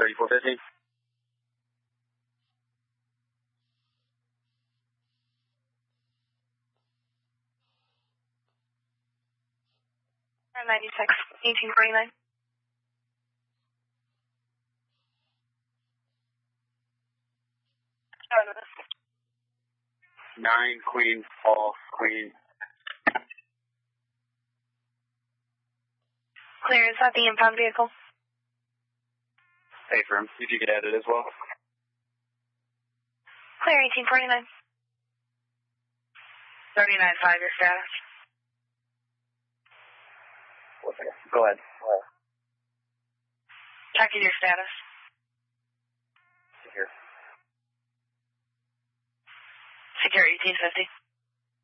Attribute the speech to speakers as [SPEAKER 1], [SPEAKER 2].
[SPEAKER 1] 3450.
[SPEAKER 2] And 96, 1849.
[SPEAKER 1] Nine, Queen, false, Queen.
[SPEAKER 2] Clear, is that the impound vehicle?
[SPEAKER 1] Affirm, if you could add it as well.
[SPEAKER 2] Clear, 1849.
[SPEAKER 3] 39.5, your status.
[SPEAKER 1] 1 second. Go ahead.
[SPEAKER 3] Checking your status.
[SPEAKER 1] Here.
[SPEAKER 3] Secure 1850.